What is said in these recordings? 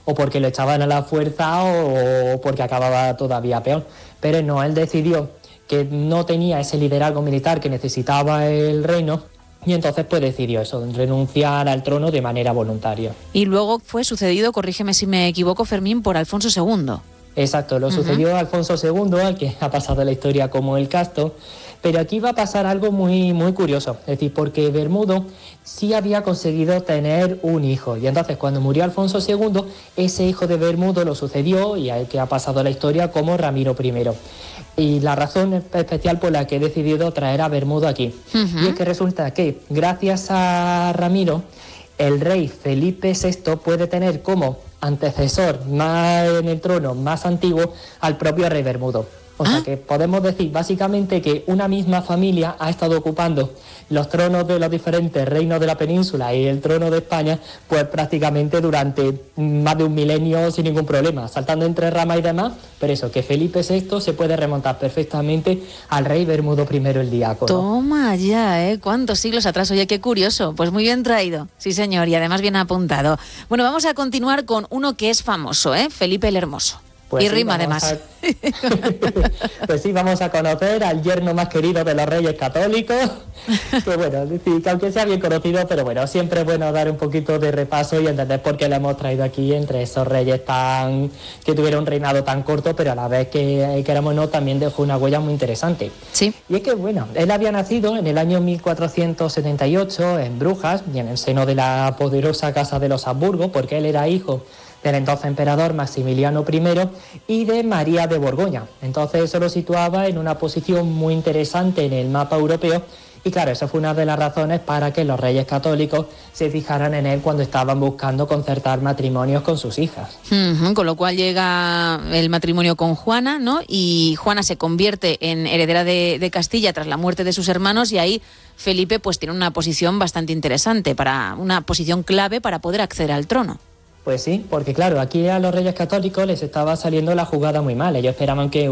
o porque lo echaban a la fuerza o porque acababa todavía peor. Pero no, él decidió que no tenía ese liderazgo militar que necesitaba el reino y entonces pues decidió eso, renunciar al trono de manera voluntaria. Y luego fue sucedido, corrígeme si me equivoco, Fermín, por Alfonso II. Exacto, lo sucedió a Alfonso II, al que ha pasado la historia como el Casto, pero aquí va a pasar algo muy, muy curioso, es decir, porque Bermudo sí había conseguido tener un hijo, y entonces cuando murió Alfonso II, ese hijo de Bermudo lo sucedió y al que ha pasado la historia como Ramiro I. Y la razón especial por la que he decidido traer a Bermudo aquí, y es que resulta que gracias a Ramiro, el rey Felipe VI puede tener como antecesor más en el trono más antiguo al propio rey Bermudo. O sea que podemos decir básicamente que una misma familia ha estado ocupando los tronos de los diferentes reinos de la península y el trono de España pues prácticamente durante más de un milenio sin ningún problema, saltando entre ramas y demás, pero eso, que Felipe VI se puede remontar perfectamente al rey Bermudo I el Diácono. Toma ya, ¿cuántos siglos atrás? Oye, qué curioso, pues muy bien traído, sí señor, y además bien apuntado. Bueno, vamos a continuar con uno que es famoso, Felipe el Hermoso. Pues y sí, rima además. Pues sí, vamos a conocer al yerno más querido de los reyes católicos. Que bueno, que aunque sea bien conocido, pero bueno, siempre es bueno dar un poquito de repaso y entender por qué lo hemos traído aquí entre esos reyes que tuvieron un reinado tan corto, pero a la vez que queramos no, también dejó una huella muy interesante. Sí. Y es que bueno, él había nacido en el año 1478 en Brujas, y en el seno de la poderosa casa de los Habsburgo, porque él era hijo del entonces emperador Maximiliano I y de María de Borgoña. Entonces eso lo situaba en una posición muy interesante en el mapa europeo y claro, eso fue una de las razones para que los reyes católicos se fijaran en él cuando estaban buscando concertar matrimonios con sus hijas. Con lo cual llega el matrimonio con Juana, ¿no? Y Juana se convierte en heredera de Castilla tras la muerte de sus hermanos y ahí Felipe pues tiene una posición bastante interesante, una posición clave para poder acceder al trono. Pues sí, porque claro, aquí a los reyes católicos les estaba saliendo la jugada muy mal. Ellos esperaban que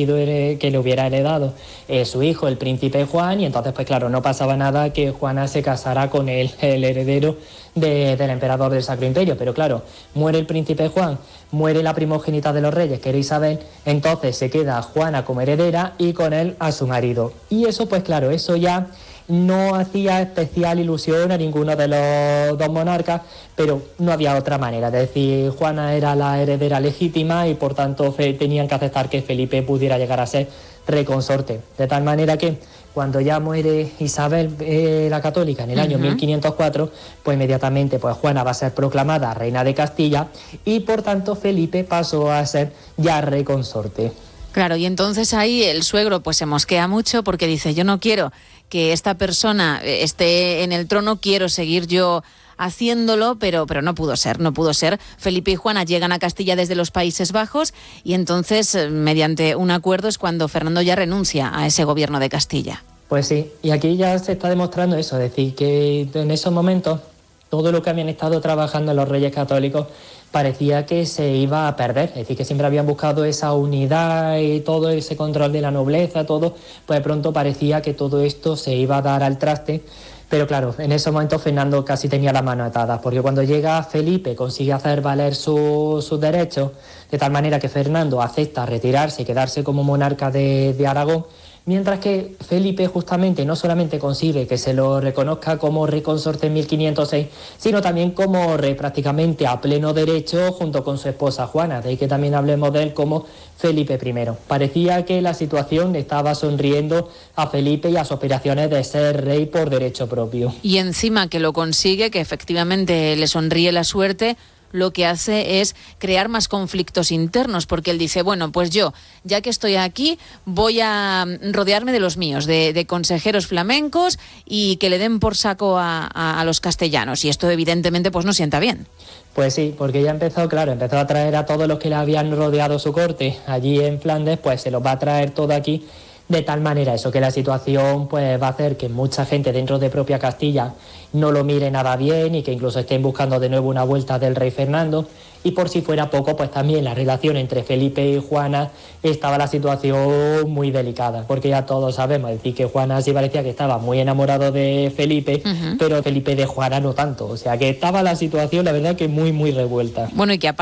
le hubiera heredado su hijo, el príncipe Juan, y entonces pues claro, no pasaba nada que Juana se casara con el heredero del emperador del Sacro Imperio. Pero claro, muere el príncipe Juan, muere la primogénita de los reyes, que era Isabel, entonces se queda Juana como heredera y con él a su marido. Y eso pues claro, eso ya no hacía especial ilusión a ninguno de los dos monarcas, pero no había otra manera. Es decir, Juana era la heredera legítima y por tanto tenían que aceptar que Felipe pudiera llegar a ser rey consorte. De tal manera que cuando ya muere Isabel la Católica en el año 1504, pues inmediatamente pues Juana va a ser proclamada reina de Castilla y por tanto Felipe pasó a ser ya rey consorte. Claro, y entonces ahí el suegro pues se mosquea mucho porque dice, yo no quiero que esta persona esté en el trono, quiero seguir yo haciéndolo, pero no pudo ser. Felipe y Juana llegan a Castilla desde los Países Bajos y entonces, mediante un acuerdo, es cuando Fernando ya renuncia a ese gobierno de Castilla. Pues sí, y aquí ya se está demostrando eso, es decir, que en esos momentos todo lo que habían estado trabajando los reyes católicos parecía que se iba a perder, es decir, que siempre habían buscado esa unidad y todo ese control de la nobleza, todo, pues de pronto parecía que todo esto se iba a dar al traste, pero claro, en ese momento Fernando casi tenía las manos atadas, porque cuando llega Felipe consigue hacer valer sus derechos, de tal manera que Fernando acepta retirarse y quedarse como monarca de Aragón, mientras que Felipe justamente no solamente consigue que se lo reconozca como rey consorte en 1506, sino también como rey prácticamente a pleno derecho junto con su esposa Juana, de ahí que también hablemos de él como Felipe I. Parecía que la situación estaba sonriendo a Felipe y a sus aspiraciones de ser rey por derecho propio. Y encima que lo consigue, que efectivamente le sonríe la suerte, lo que hace es crear más conflictos internos, porque él dice, bueno, pues yo, ya que estoy aquí, voy a rodearme de los míos, de consejeros flamencos y que le den por saco a los castellanos. Y esto evidentemente pues no sienta bien. Pues sí, porque ya empezó a traer a todos los que le habían rodeado su corte allí en Flandes, pues se los va a traer todo aquí. De tal manera eso, que la situación pues va a hacer que mucha gente dentro de propia Castilla no lo mire nada bien y que incluso estén buscando de nuevo una vuelta del rey Fernando. Y por si fuera poco, pues también la relación entre Felipe y Juana estaba la situación muy delicada, porque ya todos sabemos, es decir, que Juana sí parecía que estaba muy enamorado de Felipe, pero Felipe de Juana no tanto, o sea que estaba la situación, la verdad, que muy, muy revuelta. Bueno, y que